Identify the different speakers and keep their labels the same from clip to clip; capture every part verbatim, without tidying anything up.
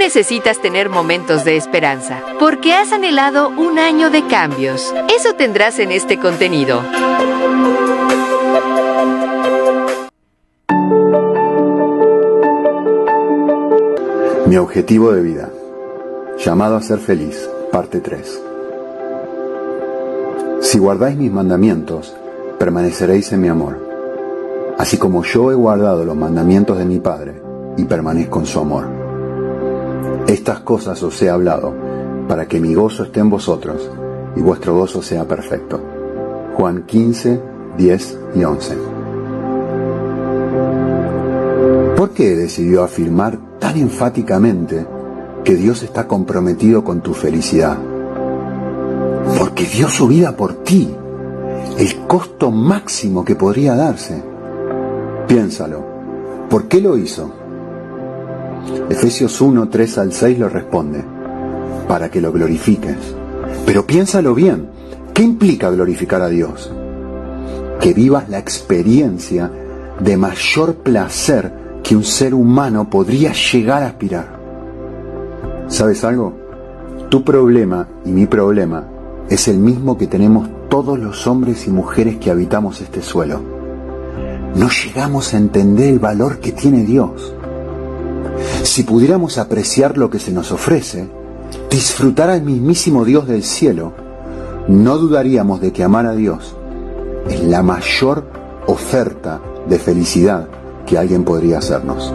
Speaker 1: necesitas tener momentos de esperanza, porque has anhelado un año de cambios. Eso tendrás en este contenido.
Speaker 2: Mi objetivo de vida. Llamado a ser feliz. Parte tres. Si guardáis mis mandamientos, permaneceréis en mi amor, así como yo he guardado los mandamientos de mi Padre y permanezco en su amor. Estas cosas os he hablado, para que mi gozo esté en vosotros y vuestro gozo sea perfecto. Juan quince, diez y once. ¿Por qué decidió afirmar tan enfáticamente que Dios está comprometido con tu felicidad? Porque dio su vida por ti, el costo máximo que podría darse. Piénsalo, ¿por qué lo hizo? Efesios uno, tres al seis lo responde, para que lo glorifiques. Pero piénsalo bien, ¿qué implica glorificar a Dios? Que vivas la experiencia de mayor placer que un ser humano podría llegar a aspirar. ¿Sabes algo? Tu problema y mi problema es el mismo que tenemos todos los hombres y mujeres que habitamos este suelo. No llegamos a entender el valor que tiene Dios. Si pudiéramos apreciar lo que se nos ofrece, disfrutar al mismísimo Dios del cielo, no dudaríamos de que amar a Dios es la mayor oferta de felicidad que alguien podría hacernos.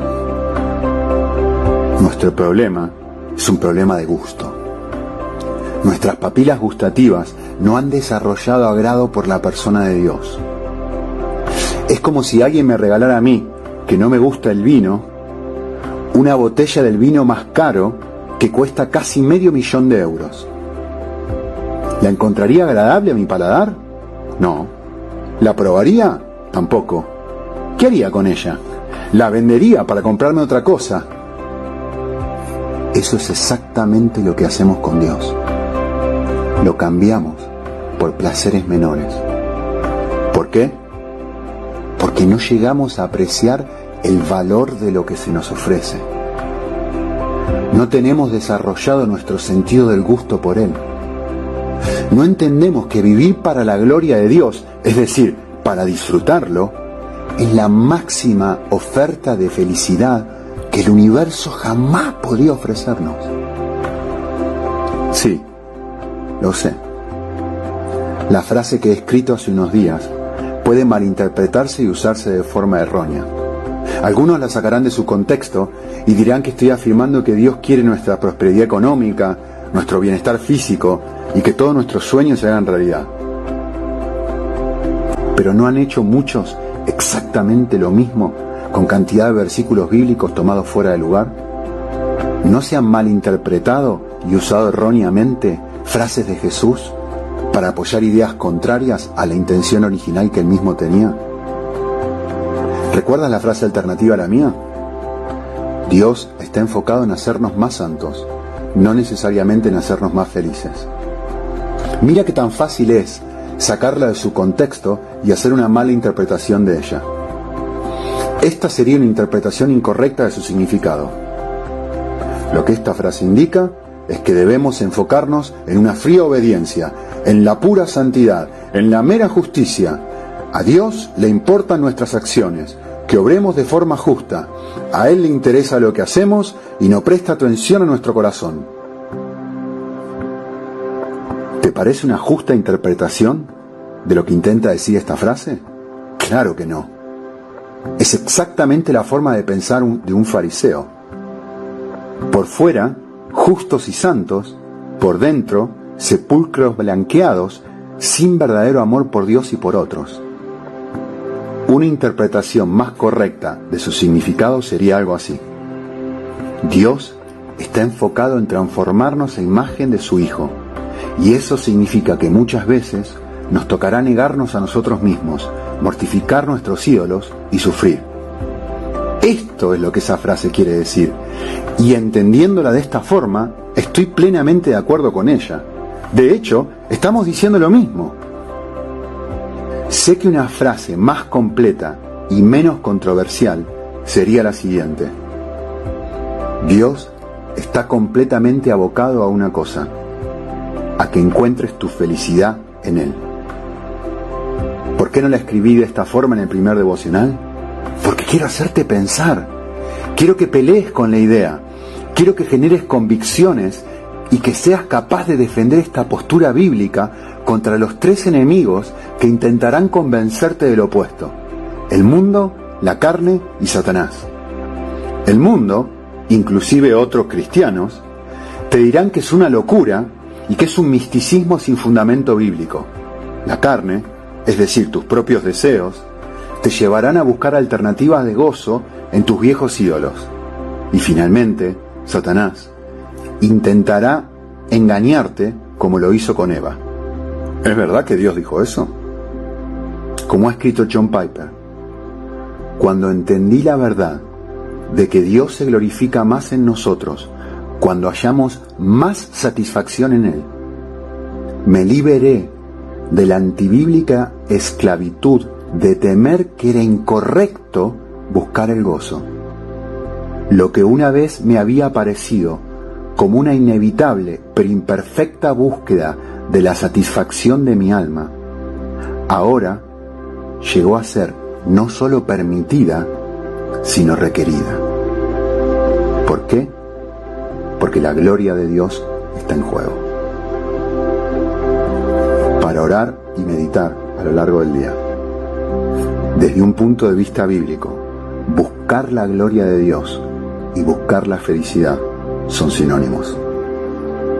Speaker 2: Nuestro problema es un problema de gusto. Nuestras papilas gustativas no han desarrollado agrado por la persona de Dios. Es como si alguien me regalara a mí, que no me gusta el vino, una botella del vino más caro que cuesta casi medio millón de euros. ¿La encontraría agradable a mi paladar? No. ¿La probaría? Tampoco. ¿Qué haría con ella? ¿La vendería para comprarme otra cosa? Eso es exactamente lo que hacemos con Dios. Lo cambiamos por placeres menores. ¿Por qué? Porque no llegamos a apreciar el valor de lo que se nos ofrece. No tenemos desarrollado nuestro sentido del gusto por Él. No entendemos que vivir para la gloria de Dios, es decir, para disfrutarlo, es la máxima oferta de felicidad que el universo jamás podría ofrecernos. Sí, lo sé. La frase que he escrito hace unos días puede malinterpretarse y usarse de forma errónea. Algunos la sacarán de su contexto y dirán que estoy afirmando que Dios quiere nuestra prosperidad económica, nuestro bienestar físico y que todos nuestros sueños se hagan realidad. Pero ¿no han hecho muchos exactamente lo mismo con cantidad de versículos bíblicos tomados fuera de lugar? ¿No se han malinterpretado y usado erróneamente frases de Jesús para apoyar ideas contrarias a la intención original que él mismo tenía? ¿Recuerdas la frase alternativa a la mía? Dios está enfocado en hacernos más santos, no necesariamente en hacernos más felices. Mira qué tan fácil es sacarla de su contexto y hacer una mala interpretación de ella. Esta sería una interpretación incorrecta de su significado. Lo que esta frase indica es que debemos enfocarnos en una fría obediencia, en la pura santidad, en la mera justicia. A Dios le importan nuestras acciones, que obremos de forma justa. A Él le interesa lo que hacemos y no presta atención a nuestro corazón. ¿Te parece una justa interpretación de lo que intenta decir esta frase? Claro que no. Es exactamente la forma de pensar un, de un fariseo. Por fuera, justos y santos, por dentro, sepulcros blanqueados, sin verdadero amor por Dios y por otros. Una interpretación más correcta de su significado sería algo así: Dios está enfocado en transformarnos a imagen de su Hijo, y eso significa que muchas veces nos tocará negarnos a nosotros mismos, mortificar nuestros ídolos y sufrir. Esto es lo que esa frase quiere decir, y entendiéndola de esta forma, estoy plenamente de acuerdo con ella. De hecho, estamos diciendo lo mismo. Sé que una frase más completa y menos controversial sería la siguiente: Dios está completamente abocado a una cosa: a que encuentres tu felicidad en Él. ¿Por qué no la escribí de esta forma en el primer devocional? Porque quiero hacerte pensar. Quiero que pelees con la idea. Quiero que generes convicciones y que seas capaz de defender esta postura bíblica contra los tres enemigos que intentarán convencerte del opuesto: el mundo, la carne y Satanás. El mundo, inclusive otros cristianos, te dirán que es una locura y que es un misticismo sin fundamento bíblico. La carne, es decir, tus propios deseos, te llevarán a buscar alternativas de gozo en tus viejos ídolos. Y finalmente, Satanás intentará engañarte como lo hizo con Eva. ¿Es verdad que Dios dijo eso? Como ha escrito John Piper: cuando entendí la verdad de que Dios se glorifica más en nosotros cuando hallamos más satisfacción en Él, me liberé de la antibíblica esclavitud de temer que era incorrecto buscar el gozo. Lo que una vez me había parecido como una inevitable pero imperfecta búsqueda de la satisfacción de mi alma, ahora llegó a ser no solo permitida, sino requerida. ¿Por qué? Porque la gloria de Dios está en juego. Para orar y meditar a lo largo del día, desde un punto de vista bíblico, buscar la gloria de Dios y buscar la felicidad son sinónimos.